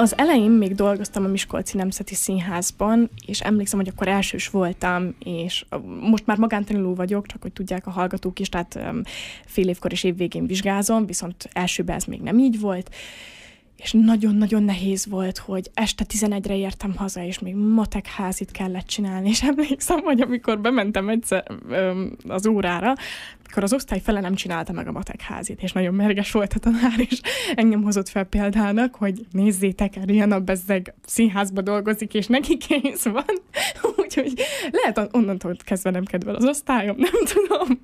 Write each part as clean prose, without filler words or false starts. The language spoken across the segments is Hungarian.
Az elején még dolgoztam a Miskolci Nemzeti Színházban, és emlékszem, hogy akkor elsős voltam, és most már magántanuló vagyok, csak hogy tudják a hallgatók is, tehát fél évkor és évvégén vizsgázom, viszont elsőben ez még nem így volt, és nagyon-nagyon nehéz volt, hogy este 11-re értem haza, és még matekházit kellett csinálni, és emlékszem, hogy amikor bementem egyszer az órára, akkor az osztály fele nem csinálta meg a matekházit, és nagyon mérges volt a tanár, és engem hozott fel példának, hogy nézzétek, Rihanna bezzeg színházba dolgozik, és neki kész van. Úgyhogy lehet onnantól kezdve nem kedvel az osztályom, nem tudom.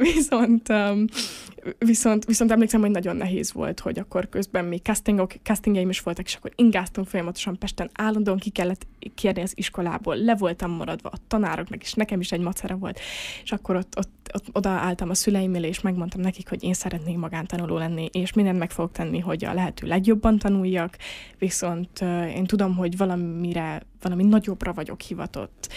Viszont emlékszem, hogy nagyon nehéz volt, hogy akkor közben még castingeim is voltak, és akkor ingáztunk folyamatosan Pesten, állandóan ki kellett kérni az iskolából, le voltam maradva a tanároknak, és nekem is egy macera volt. És akkor ott odaálltam a szüleimnél, és megmondtam nekik, hogy én szeretnék magántanuló lenni, és mindent meg fogok tenni, hogy a lehető legjobban tanuljak, viszont én tudom, hogy valami nagyobbra vagyok hivatott,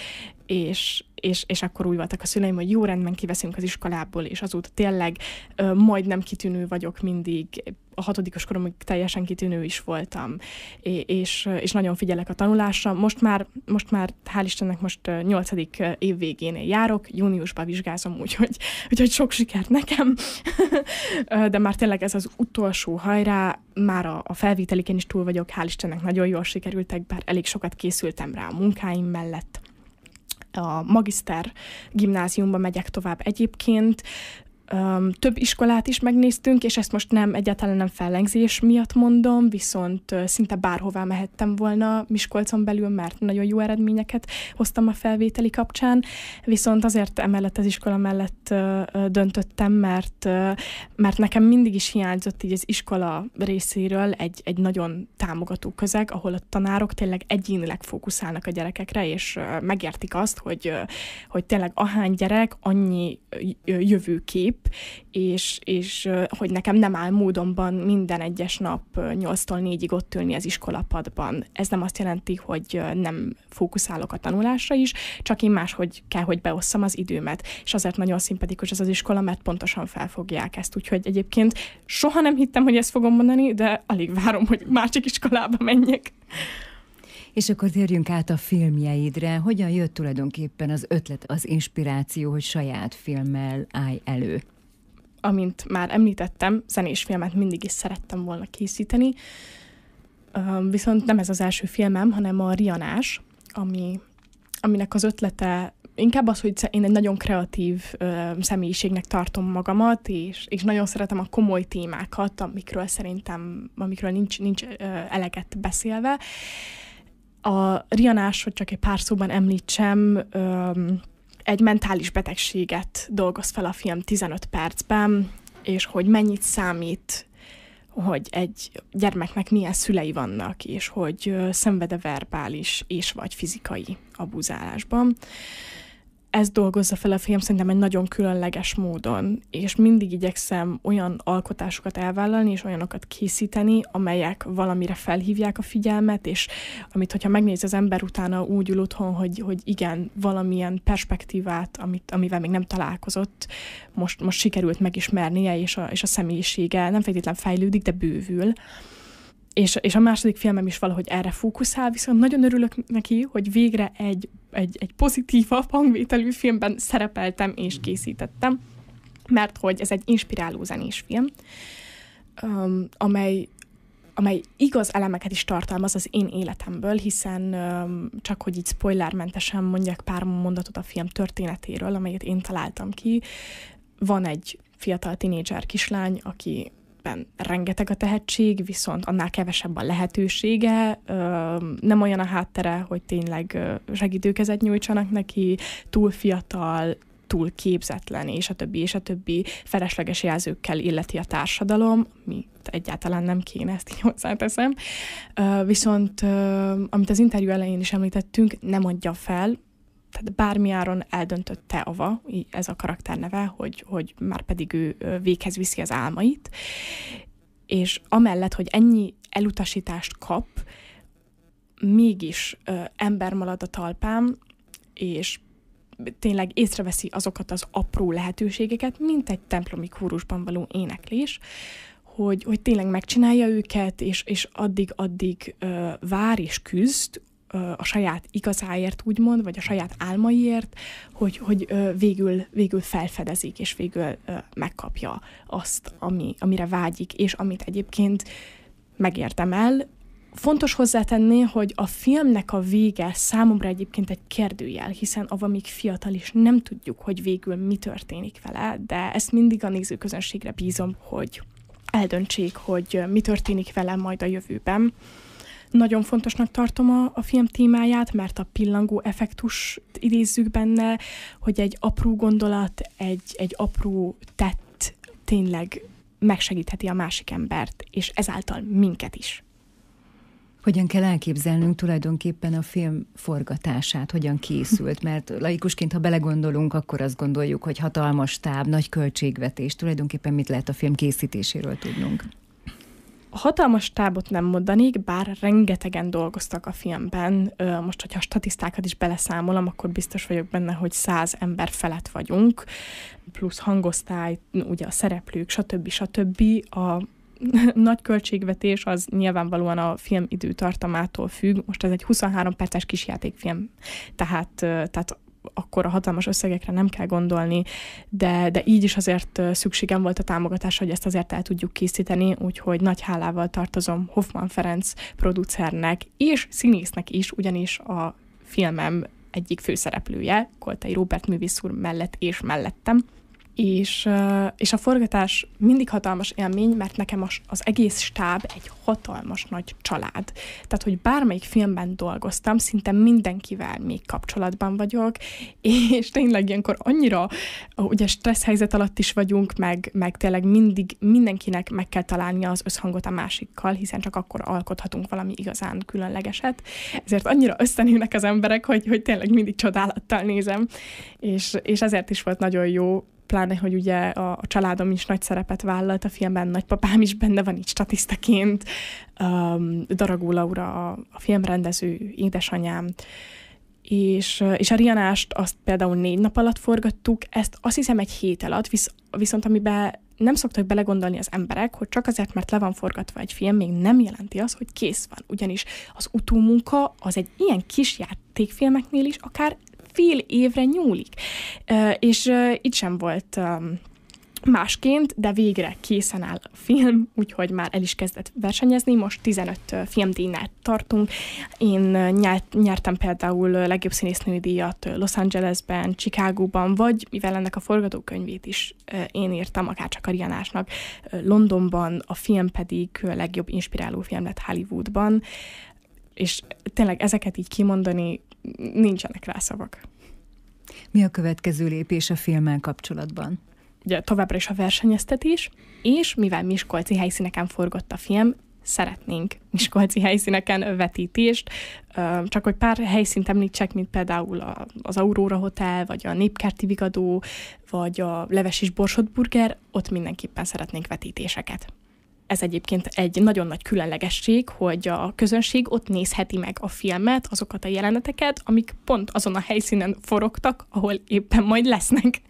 és akkor úgy voltak a szüleim, hogy jó, rendben kiveszünk az iskolából, és azóta tényleg majdnem kitűnő vagyok mindig, a 6. koromig teljesen kitűnő is voltam, és nagyon figyelek a tanulásra. Most már hál' Istennek most 8. év végénél járok, júniusban vizsgázom, úgyhogy sok sikert nekem, de már tényleg ez az utolsó hajrá, már a felvételikén is túl vagyok, hál' Istennek nagyon jól sikerültek, bár elég sokat készültem rá a munkáim mellett. A magiszter gimnáziumba megyek tovább egyébként. Több iskolát is megnéztünk, és ezt most egyáltalán nem fellengzés miatt mondom, viszont szinte bárhová mehettem volna Miskolcon belül, mert nagyon jó eredményeket hoztam a felvételi kapcsán, viszont azért emellett az iskola mellett döntöttem, mert nekem mindig is hiányzott így az iskola részéről egy nagyon támogató közeg, ahol a tanárok tényleg egyénileg fókuszálnak a gyerekekre, és megértik azt, hogy tényleg ahány gyerek, annyi jövőkép, és hogy nekem nem áll módonban minden egyes nap 8-tól 4-ig ott ülni az iskolapadban. Ez nem azt jelenti, hogy nem fókuszálok a tanulásra is, csak én máshogy kell, hogy beosszam az időmet. És azért nagyon szimpatikus ez az iskola, mert pontosan felfogják ezt. Úgyhogy egyébként soha nem hittem, hogy ezt fogom mondani, de alig várom, hogy másik iskolába menjek. És akkor térjünk át a filmjeidre. Hogyan jött tulajdonképpen az ötlet, az inspiráció, hogy saját filmmel állj elő? Amint már említettem, zenés filmet mindig is szerettem volna készíteni, viszont nem ez az első filmem, hanem a Rihanás, aminek az ötlete inkább az, hogy én egy nagyon kreatív személyiségnek tartom magamat, és nagyon szeretem a komoly témákat, amikről nincs eleget beszélve. A Rihanás, hogy csak egy pár szóban említsem, egy mentális betegséget dolgoz fel a film 15 percben, és hogy mennyit számít, hogy egy gyermeknek milyen szülei vannak, és hogy szenved-e verbális és vagy fizikai abuzálásban. Ez dolgozza fel a film szerintem egy nagyon különleges módon, és mindig igyekszem olyan alkotásokat elvállalni, és olyanokat készíteni, amelyek valamire felhívják a figyelmet, és amit, hogyha megnéz az ember utána úgy ül otthon, hogy igen, valamilyen perspektívát, amivel még nem találkozott, most sikerült megismernie, és a személyisége nem feltétlenül fejlődik, de bővül. És a második filmem is valahogy erre fókuszál, viszont nagyon örülök neki, hogy végre egy pozitívabb hangvételű filmben szerepeltem és készítettem, mert hogy ez egy inspiráló zenés film, amely igaz elemeket is tartalmaz az én életemből, hiszen csak hogy így spoilermentesen mondjak pár mondatot a film történetéről, amelyet én találtam ki. Van egy fiatal tinédzser kislány, aki rengeteg a tehetség, viszont annál kevesebb a lehetősége, nem olyan a háttere, hogy tényleg segítőkezet nyújtsanak neki, túl fiatal, túl képzetlen, és a többi felesleges jelzőkkel illeti a társadalom, mi egyáltalán nem kéne, ezt így hozzáteszem. Viszont, amit az interjú elején is említettünk, nem adja fel, tehát bármiáron eldöntötte Ava, ez a karakter neve, hogy már pedig ő véghez viszi az álmait, és amellett, hogy ennyi elutasítást kap, mégis ember marad a talpán, és tényleg észreveszi azokat az apró lehetőségeket, mint egy templomi kórusban való éneklés, hogy tényleg megcsinálja őket, és addig vár és küzd a saját igazáért, úgymond, vagy a saját álmaiért, hogy végül felfedezik, és végül megkapja azt, amire vágyik, és amit egyébként megérdemel. Fontos hozzátenni, hogy a filmnek a vége számomra egyébként egy kérdőjel, hiszen avval még fiatal is nem tudjuk, hogy végül mi történik vele, de ezt mindig a nézőközönségre bízom, hogy eldöntsék, hogy mi történik vele majd a jövőben. Nagyon fontosnak tartom a film témáját, mert a pillangó effektust idézzük benne, hogy egy apró gondolat, egy apró tett tényleg megsegítheti a másik embert, és ezáltal minket is. Hogyan kell elképzelnünk tulajdonképpen a film forgatását, hogyan készült? Mert laikusként, ha belegondolunk, akkor azt gondoljuk, hogy hatalmas stáb, nagy költségvetés. Tulajdonképpen mit lehet a film készítéséről tudnunk? A hatalmas stábot nem mondanék, bár rengetegen dolgoztak a filmben. Most, hogyha a statisztákat is beleszámolom, akkor biztos vagyok benne, hogy 100 ember felett vagyunk, plusz hangosztály, ugye a szereplők, stb. A nagy költségvetés az nyilvánvalóan a film időtartamától függ. Most ez egy 23 perces kisjátékfilm, tehát akkor a hatalmas összegekre nem kell gondolni, de így is azért szükségem volt a támogatásra, hogy ezt azért el tudjuk készíteni, úgyhogy nagy hálával tartozom Hoffmann Ferenc producernek és színésznek is, ugyanis a filmem egyik főszereplője, Koltai Róbert művész úr mellett és mellettem. És a forgatás mindig hatalmas élmény, mert nekem az egész stáb egy hatalmas nagy család. Tehát, hogy bármelyik filmben dolgoztam, szinte mindenkivel még kapcsolatban vagyok, és tényleg ilyenkor annyira ugye stressz helyzet alatt is vagyunk, meg tényleg mindig mindenkinek meg kell találnia az összhangot a másikkal, hiszen csak akkor alkothatunk valami igazán különlegeset. Ezért annyira összenőnek az emberek, hogy tényleg mindig csodálattal nézem, és ezért is volt nagyon jó, pláne, hogy ugye a családom is nagy szerepet vállalt a filmben, nagypapám is benne van így statisztaként, Daragó Laura a filmrendező, édesanyám, és a Rianást azt például 4 nap alatt forgattuk, ezt azt hiszem egy hét alatt, viszont amiben nem szoktak belegondolni az emberek, hogy csak azért, mert le van forgatva egy film, még nem jelenti az, hogy kész van. Ugyanis az utómunka az egy ilyen kis játékfilmeknél is akár fél évre nyúlik. És itt sem volt másként, de végre készen áll a film, úgyhogy már el is kezdett versenyezni. Most 15 filmdíjnál tartunk. Én nyertem például legjobb színésznői díjat Los Angelesben, Chicagóban, vagy mivel ennek a forgatókönyvét is én írtam, akárcsak a Rianásnak, Londonban, a film pedig legjobb inspiráló film lett Hollywoodban, és tényleg ezeket így kimondani, nincsenek rá szavak. Mi a következő lépés a filmmel kapcsolatban? Ugye továbbra is a versenyeztetés, és mivel miskolci helyszíneken forgott a film, szeretnénk miskolci helyszíneken vetítést. Csak hogy pár helyszínt említsek, mint például az Aurora Hotel, vagy a Népkerti Vigadó, vagy a Leves és Borsod Burger, ott mindenképpen szeretnénk vetítéseket. Ez egyébként egy nagyon nagy különlegesség, hogy a közönség ott nézheti meg a filmet, azokat a jeleneteket, amik pont azon a helyszínen forogtak, ahol éppen majd lesznek.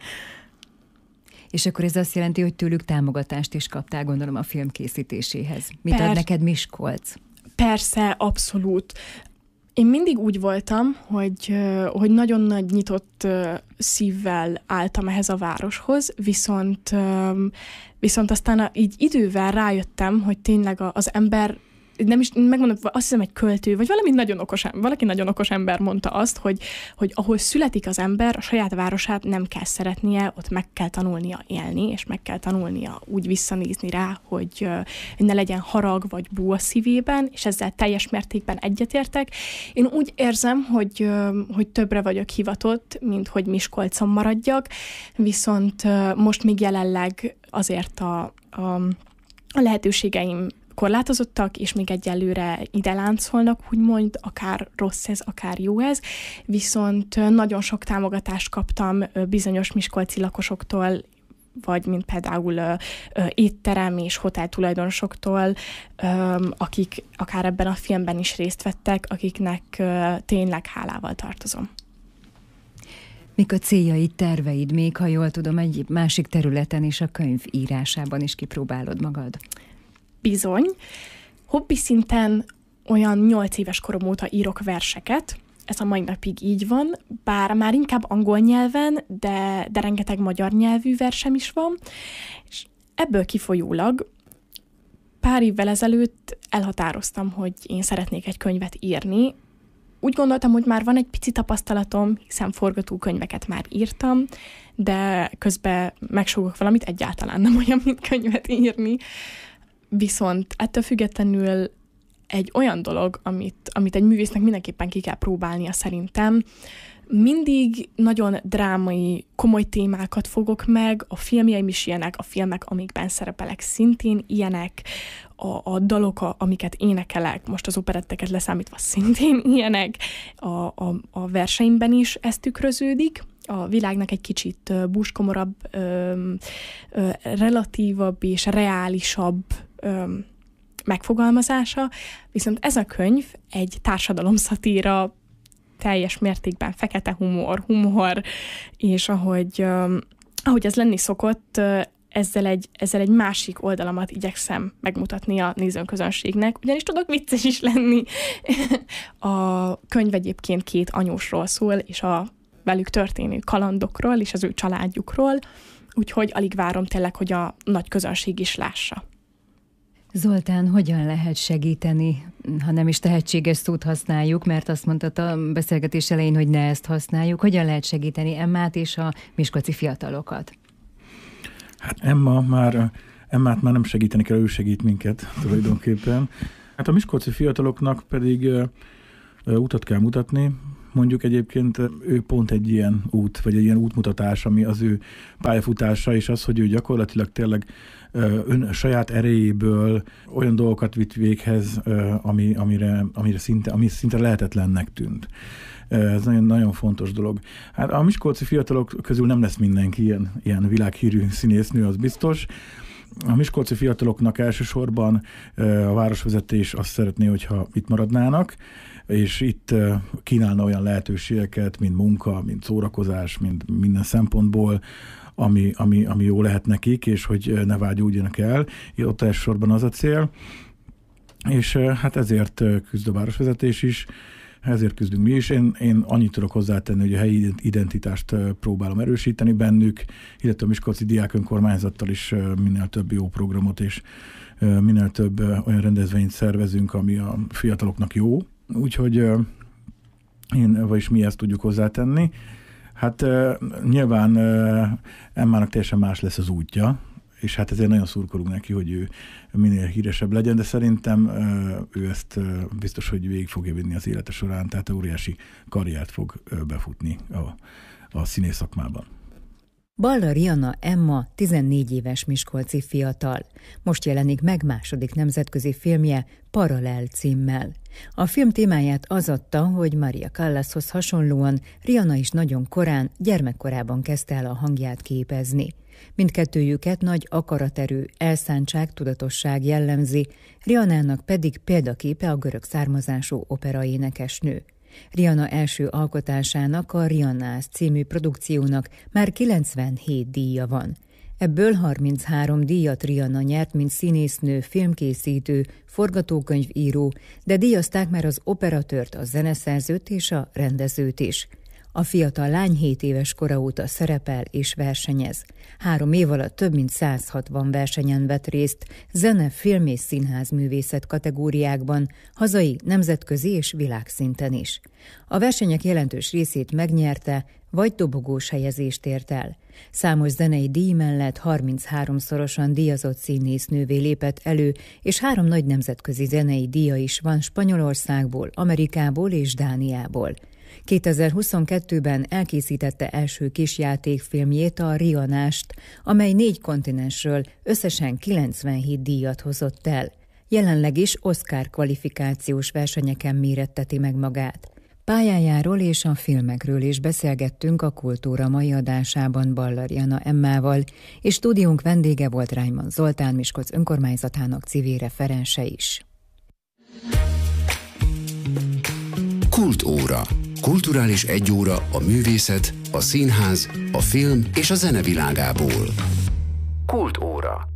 És akkor ez azt jelenti, hogy tőlük támogatást is kaptál, gondolom, a film készítéséhez. Mit ad neked Miskolc? Persze, abszolút. Én mindig úgy voltam, hogy nagyon nagy nyitott szívvel álltam ehhez a városhoz, viszont aztán így idővel rájöttem, hogy tényleg az ember, nem is megmondom, azt hiszem egy költő, vagy valaki nagyon okos ember mondta azt, hogy ahol születik az ember, a saját városát nem kell szeretnie, ott meg kell tanulnia élni, és meg kell tanulnia úgy visszanézni rá, hogy ne legyen harag vagy bú a szívében, és ezzel teljes mértékben egyetértek. Én úgy érzem, hogy többre vagyok hivatott, mint hogy Miskolcon maradjak, viszont most még jelenleg azért a lehetőségeim korlátozottak, és még egyelőre ide láncolnak, úgymond, akár rossz ez, akár jó ez, viszont nagyon sok támogatást kaptam bizonyos miskolci lakosoktól, vagy mint például étterem és hotel tulajdonosoktól, akik akár ebben a filmben is részt vettek, akiknek tényleg hálával tartozom. Mik a céljaid, terveid, még ha jól tudom, egy másik területen is, a könyv írásában is kipróbálod magad? Bizony. Hobbi szinten olyan 8 éves korom óta írok verseket, ez a mai napig így van, bár már inkább angol nyelven, de rengeteg magyar nyelvű versem is van, és ebből kifolyólag pár évvel ezelőtt elhatároztam, hogy én szeretnék egy könyvet írni. Úgy gondoltam, hogy már van egy pici tapasztalatom, hiszen forgatókönyveket már írtam, de közben megsógok valamit, egyáltalán nem olyan, mint könyvet írni. Viszont ettől függetlenül egy olyan dolog, amit egy művésznek mindenképpen ki kell próbálnia szerintem. Mindig nagyon drámai, komoly témákat fogok meg, a filmjeim is ilyenek, a filmek, amikben szerepelek szintén ilyenek, a dalok, amiket énekelek, most az operetteket leszámítva szintén ilyenek, a verseimben is ez tükröződik. A világnak egy kicsit búskomorabb, relatívabb és reálisabb megfogalmazása, viszont ez a könyv egy társadalomszatíra, teljes mértékben fekete humor, és ahogy ez lenni szokott, ezzel egy másik oldalamat igyekszem megmutatni a nézőközönségnek, ugyanis tudok vicces is lenni. A könyv egyébként 2 anyósról szól, és a velük történő kalandokról, és az ő családjukról, úgyhogy alig várom tényleg, hogy a nagy közönség is lássa. Zoltán, hogyan lehet segíteni, ha nem is tehetséges szót használjuk, mert azt mondtad a beszélgetés elején, hogy ne ezt használjuk. Hogyan lehet segíteni Emmát és a miskolci fiatalokat? Hát Emmát már nem segíteni kell, ő segít minket tulajdonképpen. Hát a miskolci fiataloknak pedig utat kell mutatni. Mondjuk egyébként ő pont egy ilyen út, vagy egy ilyen útmutatás, ami az ő pályafutása, és az, hogy ő gyakorlatilag tényleg saját erejéből olyan dolgokat vitt véghez, ami szinte lehetetlennek tűnt. Ez nagyon, nagyon fontos dolog. Hát a miskolci fiatalok közül nem lesz mindenki ilyen világhírű színésznő, az biztos. A miskolci fiataloknak elsősorban a városvezetés azt szeretné, hogyha itt maradnának, és itt kínálna olyan lehetőségeket, mint munka, mint szórakozás, mint minden szempontból, ami jó lehet nekik, és hogy ne vágyódjanak el. Ott elsősorban az a cél. És hát ezért küzd a városvezetés is, ezért küzdünk mi is. Én annyit tudok hozzátenni, hogy a helyi identitást próbálom erősíteni bennük, illetve a miskolci diák önkormányzattal is minél több jó programot és minél több olyan rendezvényt szervezünk, ami a fiataloknak jó. Úgyhogy vagyis mi ezt tudjuk hozzátenni. Hát nyilván Emmának teljesen más lesz az útja, és hát ezért nagyon szurkolunk neki, hogy ő minél híresebb legyen, de szerintem ő ezt biztos, hogy végig fogja vinni az élete során, tehát óriási karriert fog befutni a színész szakmában. Balla Rianna Emma 14 éves miskolci fiatal. Most jelenik meg második nemzetközi filmje Paralel címmel. A film témáját az adta, hogy Maria Callashoz hasonlóan Rianna is nagyon korán, gyermekkorában kezdte el a hangját képezni. Mindkettőjüket nagy akaraterő, elszántság, tudatosság jellemzi, Riannának pedig példaképe a görög származású operaénekesnő. Rianna első alkotásának, a Riannász című produkciónak már 97 díja van. Ebből 33 díjat Rianna nyert, mint színésznő, filmkészítő, forgatókönyvíró, de díjazták már az operatőrt, a zeneszerzőt és a rendezőt is. A fiatal lány 7 éves kora óta szerepel és versenyez. 3 év alatt több mint 160 versenyen vett részt, zene, film és színházművészet kategóriákban, hazai, nemzetközi és világszinten is. A versenyek jelentős részét megnyerte, vagy dobogós helyezést ért el. Számos zenei díj mellett 33-szorosan díjazott színésznővé lépett elő, és 3 nagy nemzetközi zenei díja is van Spanyolországból, Amerikából és Dániából. 2022-ben elkészítette első kisjátékfilmjét, a Riannást, amely 4 kontinensről összesen 97 díjat hozott el. Jelenleg is Oscar kvalifikációs versenyeken méretteti meg magát. Pályájáról és a filmekről is beszélgettünk a Kultúra mai adásában Balla Rianna Emmával, és stúdiónk vendége volt Rájman Zoltán, Miskolc önkormányzatának civil referense is. Kultóra. Kulturális egyóra a művészet, a színház, a film és a zene világából. Kultóra.